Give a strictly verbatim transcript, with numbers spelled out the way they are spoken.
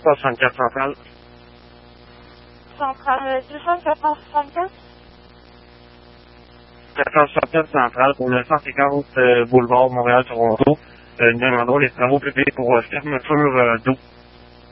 soixante-quatre centrale. Centrale deux cents quatre cent soixante-quatre? quatre cent soixante-quatre centrale pour le cent cinquante euh, boulevard Montréal-Toronto. Euh, nous demandons les travaux publics pour euh, fermeture euh, d'eau.